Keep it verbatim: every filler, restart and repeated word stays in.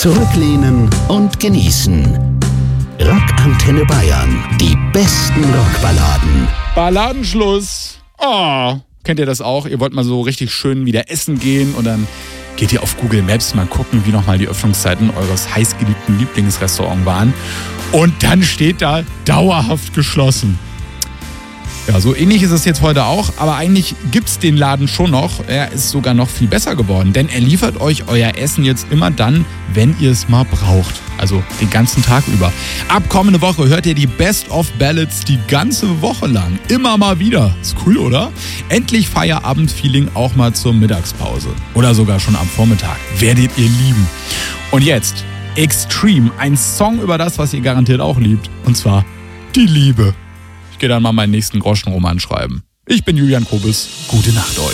Zurücklehnen und genießen. Rockantenne Bayern. Die besten Rockballaden. Balladenschluss. Oh, kennt ihr das auch? Ihr wollt mal so richtig schön wieder essen gehen und dann geht ihr auf Google Maps mal gucken, wie nochmal die Öffnungszeiten eures heißgeliebten Lieblingsrestaurants waren. Und dann steht da dauerhaft geschlossen. Ja, so ähnlich ist es jetzt heute auch, aber eigentlich gibt's den Laden schon noch. Er ist sogar noch viel besser geworden, denn er liefert euch euer Essen jetzt immer dann, wenn ihr es mal braucht. Also den ganzen Tag über. Ab kommende Woche hört ihr die Best of Ballads die ganze Woche lang. Immer mal wieder. Ist cool, oder? Endlich Feierabend-Feeling auch mal zur Mittagspause. Oder sogar schon am Vormittag. Werdet ihr lieben. Und jetzt Extreme, ein Song über das, was ihr garantiert auch liebt. Und zwar die Liebe. Ich gehe dann mal meinen nächsten Groschenroman schreiben. Ich bin Julian Kobis. Gute Nacht euch.